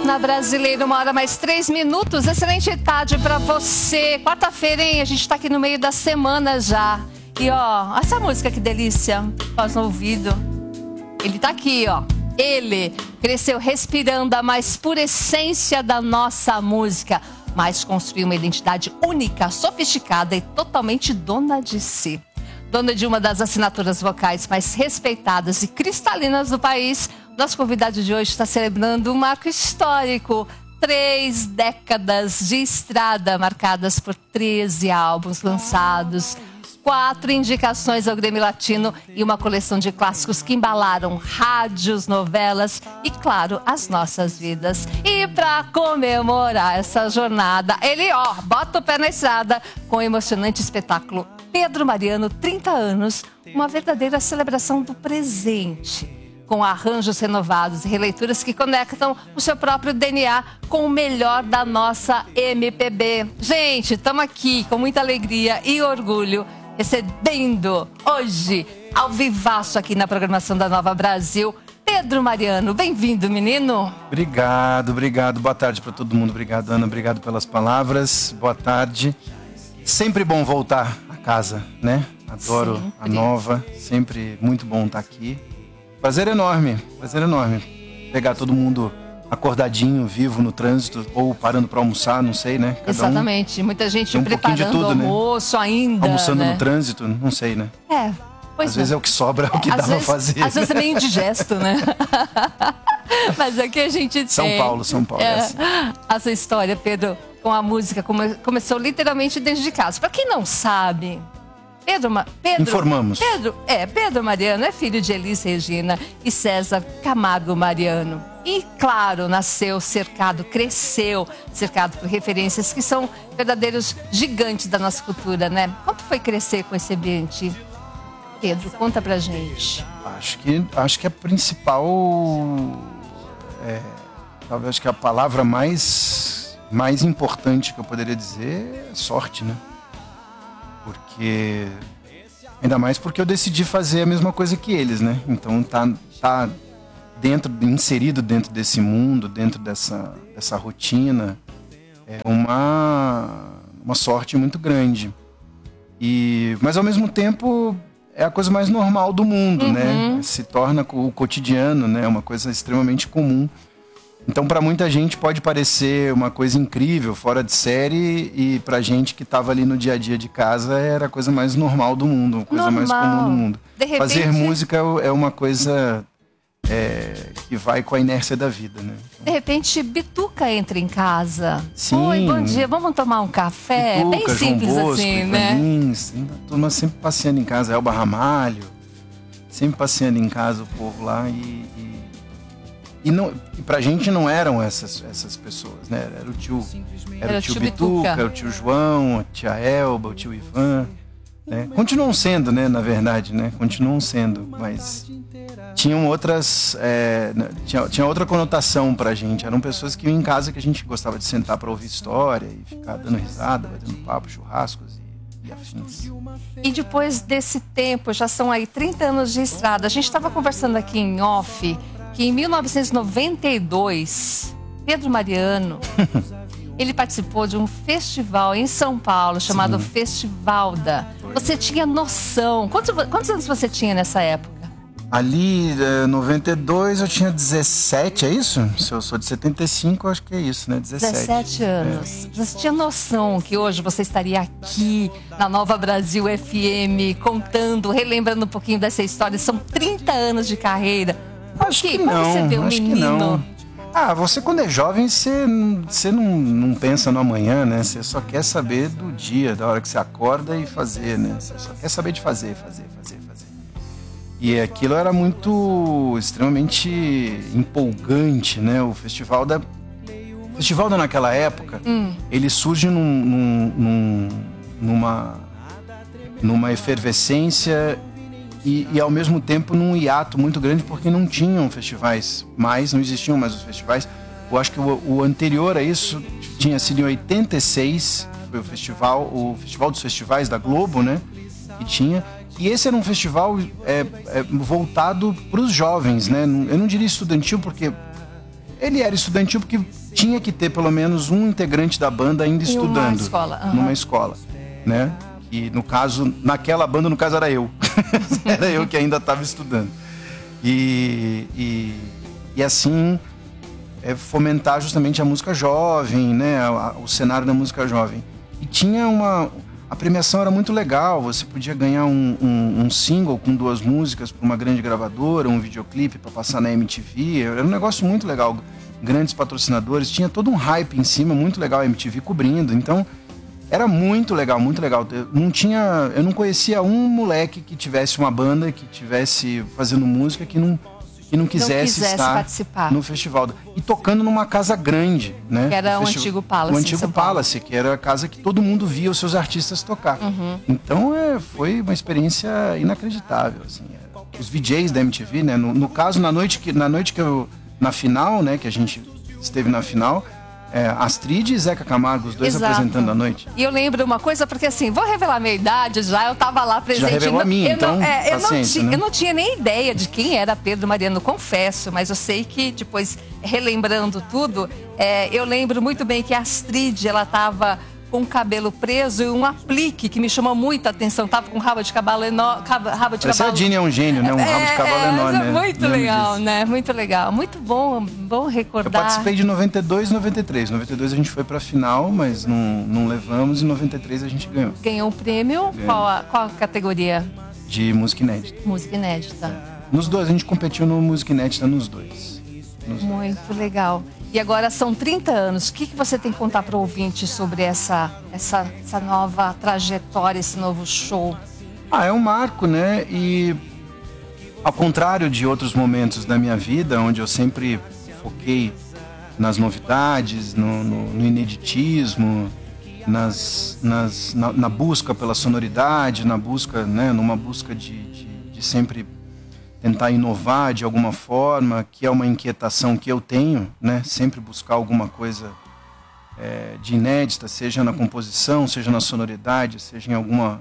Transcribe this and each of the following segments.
Na Brasileira, 1h mais 3 minutos. Excelente tarde pra você. Quarta-feira, hein? A gente tá aqui no meio da semana já. E ó, essa música que delícia. Faz no ouvido. Ele tá aqui, ó. Ele cresceu respirando a mais pura essência da nossa música, mas construiu uma identidade única, sofisticada e totalmente dona de si. Dona de uma das assinaturas vocais mais respeitadas e cristalinas do país, nosso convidado de hoje está celebrando um marco histórico. 3 décadas de estrada marcadas por 13 álbuns lançados, 4 indicações ao Grammy Latino e uma coleção de clássicos que embalaram rádios, novelas e, claro, as nossas vidas. E para comemorar essa jornada, ele, bota o pé na estrada com o emocionante espetáculo Pedro Mariano, 30 anos, uma verdadeira celebração do presente, com arranjos renovados e releituras que conectam o seu próprio DNA com o melhor da nossa MPB. Gente, estamos aqui com muita alegria e orgulho, recebendo hoje, ao vivaço aqui na programação da Nova Brasil, Pedro Mariano. Bem-vindo, menino. Obrigado. Boa tarde para todo mundo. Obrigado, Ana. Obrigado pelas palavras. Boa tarde. Sempre bom voltar a casa, né? Adoro sempre. A Nova. Sempre muito bom estar aqui. Prazer enorme. Pegar todo mundo acordadinho, vivo no trânsito, ou parando para almoçar, não sei, né? Exatamente. Muita gente preparando tudo, almoço, né? Ainda. Almoçando, né? No trânsito, não sei, né? Às vezes é o que sobra, o que dá pra fazer. Às vezes é meio indigesto, né? Mas aqui a gente tem... São Paulo. A sua história, Pedro, com a música começou literalmente dentro de casa. Para quem não sabe... Informamos. Pedro Mariano é filho de Elis Regina e César Camargo Mariano. E, claro, cresceu cercado por referências que são verdadeiros gigantes da nossa cultura, né? Como foi crescer com esse ambiente? Pedro, conta pra gente. Acho que a principal... talvez que a palavra mais importante que eu poderia dizer é sorte, né? Ainda mais porque eu decidi fazer a mesma coisa que eles, né? Então tá inserido dentro desse mundo, dentro dessa rotina, é uma sorte muito grande. Mas ao mesmo tempo é a coisa mais normal do mundo, né? Se torna o cotidiano, né? Uma coisa extremamente comum. Então, para muita gente pode parecer uma coisa incrível, fora de série, e pra gente que estava ali no dia a dia de casa era a coisa mais normal do mundo, a coisa mais comum do mundo. De repente... Fazer música é uma coisa que vai com a inércia da vida, né? De repente, Bituca entra em casa. Sim. Oi, bom dia, vamos tomar um café? Bituca, bem simples João Bosco, assim, né? A turma sempre passeando em casa, Elba Ramalho, sempre passeando em casa o povo lá e pra gente não eram essas pessoas, né? Era o tio Bituca, era o tio João, a tia Elba, o tio Ivan, né? Continuam sendo, né? Na verdade, né? Continuam sendo, mas tinham outras... tinha outra conotação pra gente. Eram pessoas que iam em casa que a gente gostava de sentar pra ouvir história e ficar dando risada, batendo papo, churrascos e afins. E depois desse tempo, já são aí 30 anos de estrada. A gente estava conversando aqui em off... que em 1992, Pedro Mariano, ele participou de um festival em São Paulo, chamado Festivalda. Você tinha noção? Quantos anos você tinha nessa época? Ali, 92, eu tinha 17, é isso? Se eu sou de 75, eu acho que é isso, né? 17 anos. Você tinha noção que hoje você estaria aqui na Nova Brasil FM, contando, relembrando um pouquinho dessa história? São 30 anos de carreira. Acho que não. Você quando é jovem, você não pensa no amanhã, né? Você só quer saber do dia, da hora que você acorda e fazer, né? Você só quer saber de fazer. E aquilo era extremamente empolgante, né? O Festivalda naquela época, ele surge numa efervescência e ao mesmo tempo num hiato muito grande, porque não tinham festivais mais, não existiam mais os festivais. Eu acho que o anterior a isso tinha sido em 86, foi o Festival dos Festivais da Globo, né? Que tinha. E esse era um festival voltado para os jovens, né? Eu não diria estudantil, porque Ele era estudantil porque tinha que ter pelo menos um integrante da banda ainda estudando. Numa escola, né? E no caso, naquela banda, no caso era eu. Era eu que ainda estava estudando. E assim, fomentar justamente a música jovem, né? O cenário da música jovem. E tinha a premiação era muito legal, você podia ganhar um single com 2 músicas para uma grande gravadora, um videoclipe para passar na MTV, era um negócio muito legal, grandes patrocinadores, tinha todo um hype em cima, muito legal, a MTV cobrindo, então era muito legal, muito legal. Eu não conhecia um moleque que tivesse uma banda, que tivesse fazendo música, que não quisesse estar participar no festival. E tocando numa casa grande, né? Que era o Antigo Palace. O Antigo Palace, que era a casa que todo mundo via os seus artistas tocar. Então foi uma experiência inacreditável. Assim. Os VJs da MTV, né? No caso, na final, né? Que a gente esteve na final, Astrid e Zeca Camargo, os dois apresentando a noite. E eu lembro uma coisa, porque assim, vou revelar a minha idade já, eu tava lá presente. Já revelou a minha, então, eu não tinha nem ideia de quem era Pedro Mariano, confesso, mas eu sei que depois, relembrando tudo, eu lembro muito bem que a Astrid, ela tava com o cabelo preso e um aplique que me chamou muita atenção. Tava com rabo de cavalo enorme. Parece a Dini é um gênio, né? Um rabo de cavalo enorme. Né? Muito legal, né? Muito legal. Muito bom recordar. Eu participei de 92 e 93. 92 a gente foi pra final, mas não levamos. E 93 a gente ganhou. Ganhou o prêmio? Qual a categoria? De música inédita. Música inédita. Nos dois, a gente competiu no música inédita nos dois. Muito legal. E agora são 30 anos. O que você tem que contar para o ouvinte sobre essa nova trajetória, esse novo show? É um marco, né? E ao contrário de outros momentos da minha vida, onde eu sempre foquei nas novidades, no ineditismo, na busca pela sonoridade, numa busca de sempre tentar inovar de alguma forma, que é uma inquietação que eu tenho, né? Sempre buscar alguma coisa de inédita, seja na composição, seja na sonoridade, seja em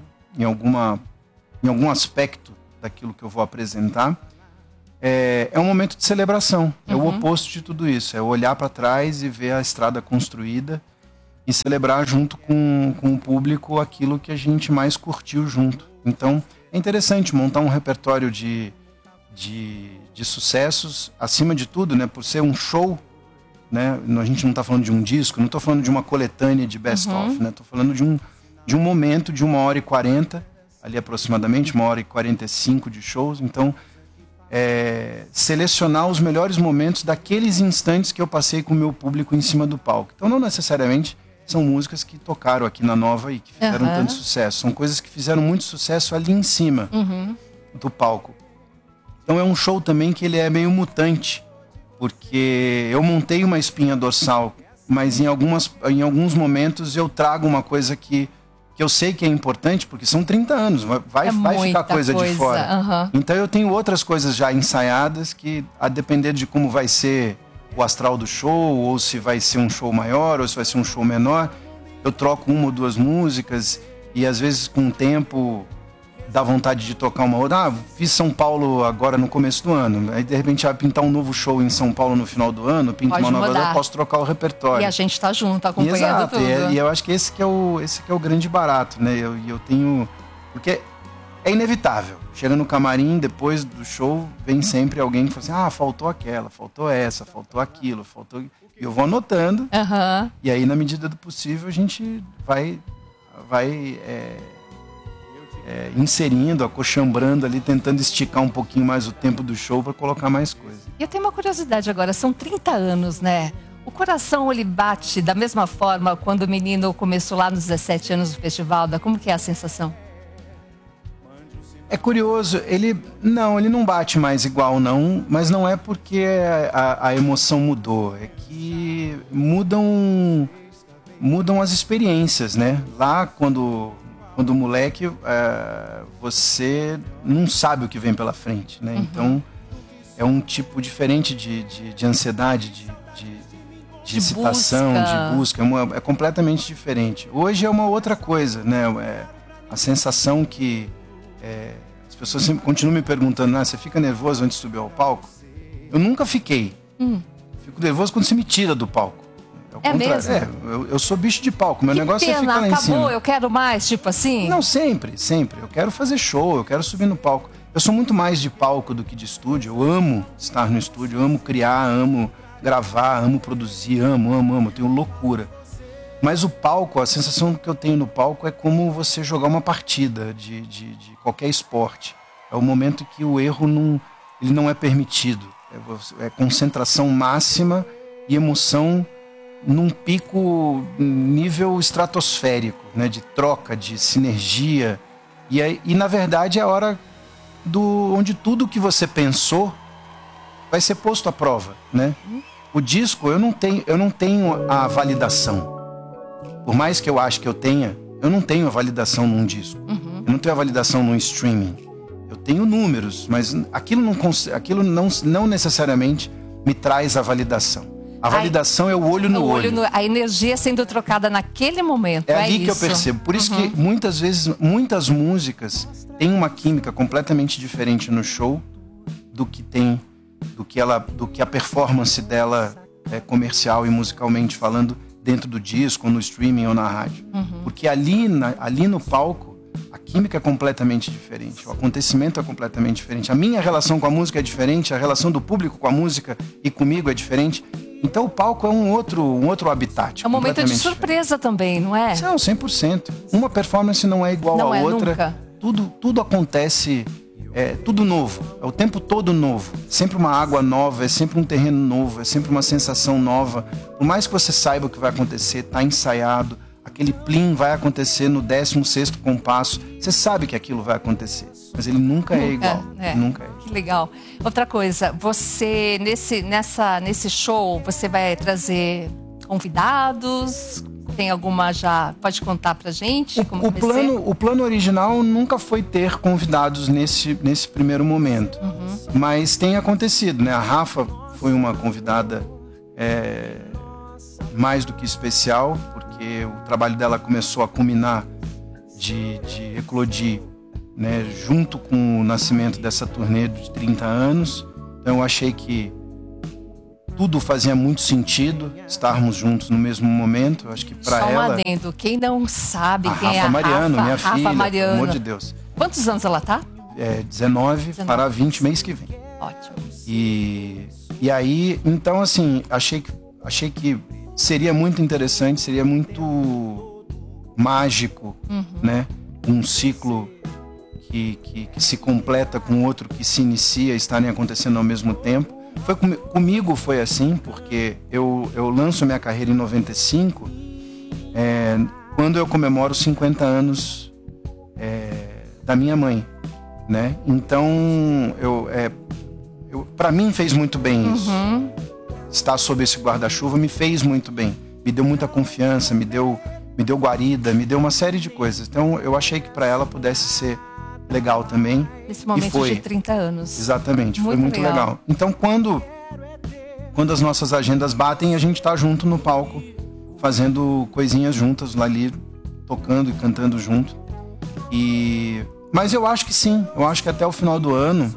algum aspecto daquilo que eu vou apresentar. É um momento de celebração, é o oposto de tudo isso, é olhar para trás e ver a estrada construída e celebrar junto com o público aquilo que a gente mais curtiu junto. Então, é interessante montar um repertório de sucessos, acima de tudo, né, por ser um show, né, a gente não está falando de um disco, não estou falando de uma coletânea de best-of, né, estou falando de um momento de 1h40, ali aproximadamente, 1h45 de shows, então selecionar os melhores momentos daqueles instantes que eu passei com o meu público em cima do palco. Então não necessariamente são músicas que tocaram aqui na Nova e que fizeram tanto sucesso, são coisas que fizeram muito sucesso ali em cima do palco. Então é um show também que ele é meio mutante, porque eu montei uma espinha dorsal, mas em alguns momentos eu trago uma coisa que eu sei que é importante, porque são 30 anos, vai ficar coisa de fora. Então eu tenho outras coisas já ensaiadas que, a depender de como vai ser o astral do show, ou se vai ser um show maior, ou se vai ser um show menor, eu troco 1 ou 2 músicas e às vezes com o tempo dá vontade de tocar uma outra. Fiz São Paulo agora no começo do ano. Aí de repente vai pintar um novo show em São Paulo no final do ano, pinta uma nova data, posso trocar o repertório. E a gente tá junto, acompanhando tudo. E eu acho que esse que é o grande barato, né? Eu tenho... Porque é inevitável. Chega no camarim, depois do show, vem sempre alguém que fala assim, faltou aquela, faltou essa, faltou aquilo, faltou... E eu vou anotando. E aí, na medida do possível, a gente vai inserindo, acochambrando ali, tentando esticar um pouquinho mais o tempo do show para colocar mais coisa. E eu tenho uma curiosidade agora, são 30 anos, né? O coração, ele bate da mesma forma quando o menino começou lá nos 17 anos do festival, como que é a sensação? É curioso, ele não bate mais igual não, mas não é porque a emoção mudou, é que mudam as experiências, né? Lá quando moleque, você não sabe o que vem pela frente, né? Então, é um tipo diferente de ansiedade, de excitação, de busca. É completamente diferente. Hoje é uma outra coisa, né? A sensação que... as pessoas sempre continuam me perguntando, você fica nervoso antes de subir ao palco? Eu nunca fiquei. fico nervoso quando você me tira do palco. É mesmo? Eu sou bicho de palco, meu negócio é ficar lá em cima. Acabou, eu quero mais, tipo assim? Não, sempre. Eu quero fazer show, eu quero subir no palco. Eu sou muito mais de palco do que de estúdio. Eu amo estar no estúdio, eu amo criar, amo gravar, amo produzir, amo. Eu tenho loucura. Mas o palco, a sensação que eu tenho no palco é como você jogar uma partida de qualquer esporte. É o momento que o erro ele não é permitido. É concentração máxima e emoção num pico nível estratosférico, né? De troca, de sinergia. E na verdade é a hora onde tudo que você pensou vai ser posto à prova, né? O disco, eu não tenho a validação. Por mais que eu ache que eu não tenho a validação num disco. Eu não tenho a validação num streaming. Eu tenho números, mas aquilo não necessariamente me traz a validação. A validação é o olho no olho. A energia sendo trocada naquele momento. É ali que eu percebo. Por isso que muitas vezes, muitas músicas têm uma química completamente diferente no show do que a performance dela é comercial e musicalmente falando dentro do disco, ou no streaming ou na rádio. Porque ali no palco a química é completamente diferente, o acontecimento é completamente diferente, a minha relação com a música é diferente, a relação do público com a música e comigo é diferente. Então o palco é um outro habitat. É um momento de surpresa também, não é? Não, 100%. Uma performance não é igual à outra. Nunca. Tudo acontece, tudo novo, é o tempo todo novo. Sempre uma água nova, é sempre um terreno novo, é sempre uma sensação nova. Por mais que você saiba o que vai acontecer, tá ensaiado, aquele plim vai acontecer no 16º compasso, você sabe que aquilo vai acontecer, mas ele nunca é igual. Nunca é. Que legal. Outra coisa, você nesse show, você vai trazer convidados? Tem alguma já? Pode contar pra gente? O plano original nunca foi ter convidados nesse primeiro momento. Mas tem acontecido, né? A Rafa foi uma convidada mais do que especial, porque o trabalho dela começou a culminar de eclodir, né? Junto com o nascimento dessa turnê de 30 anos. Então eu achei que tudo fazia muito sentido estarmos juntos no mesmo momento. Eu acho que para ela... Só um adendo. Quem não sabe quem é a Rafa Mariano, minha Rafa filha, Mariano. pelo amor de Deus. Quantos anos ela tá? 19 para 20 mês que vem. Ótimo. E aí, então assim, achei que seria muito interessante, seria muito mágico, né? Um ciclo que se completa com outro que se inicia, estarem acontecendo ao mesmo tempo. Comigo foi assim, porque eu lanço minha carreira em 95, quando eu comemoro 50 anos da minha mãe, né? Então, para mim fez muito bem isso. Estar sob esse guarda-chuva me fez muito bem. Me deu muita confiança, me deu guarida, me deu uma série de coisas. Então, eu achei que para ela pudesse ser legal também. Nesse momento de 30 anos. Exatamente, foi muito legal. Então, quando as nossas agendas batem, a gente tá junto no palco, fazendo coisinhas juntas lá ali, tocando e cantando junto. Mas eu acho que sim, eu acho que até o final do ano,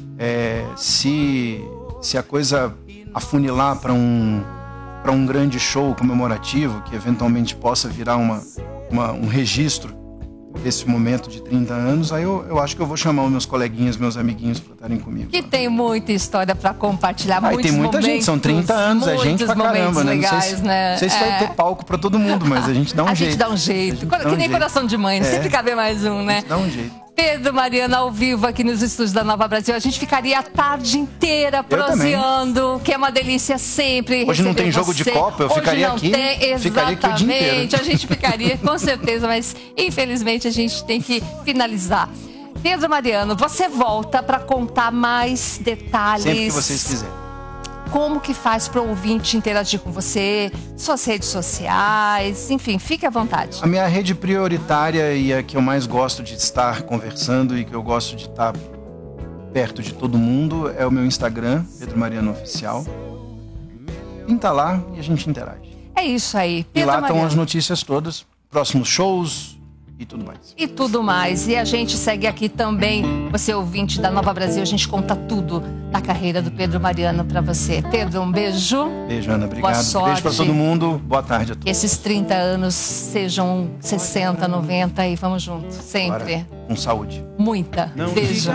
se a coisa afunilar para um grande show comemorativo, que eventualmente possa virar um registro desse momento de 30 anos, aí eu acho que eu vou chamar os meus coleguinhas, meus amiguinhos para estarem comigo. Que tem muita história para compartilhar, muitos tem muita gente, são 30 anos, é gente pra caramba, né? Legais, não sei se vai ter palco para todo mundo, mas a gente dá um jeito. A gente dá um jeito, que nem coração de mãe, sempre cabe mais um, né? A gente dá um jeito. Pedro Mariano ao vivo aqui nos estúdios da Nova Brasil. A gente ficaria a tarde inteira proseando, que é uma delícia sempre. Hoje não tem jogo de Copa, eu ficaria aqui. Ficaria aqui o dia inteiro. A gente ficaria com certeza, mas infelizmente a gente tem que finalizar. Pedro Mariano, você volta para contar mais detalhes. Sempre que vocês quiserem. Como que faz para o ouvinte interagir com você, suas redes sociais, enfim, fique à vontade. A minha rede prioritária e a que eu mais gosto de estar conversando e que eu gosto de estar perto de todo mundo é o meu Instagram, Pedro Mariano Oficial. Pinta lá e a gente interage. É isso aí, Pedro Mariano. E lá estão as notícias todas, próximos shows e tudo mais. E tudo mais. E a gente segue aqui também, você ouvinte da Nova Brasil, a gente conta tudo da carreira do Pedro Mariano pra você. Pedro, um beijo. Beijo, Ana, obrigado. Boa sorte. Beijo pra todo mundo, boa tarde a todos. Que esses 30 anos sejam 60, 90 e vamos juntos, sempre. Bora, com saúde. Muita. Beijo.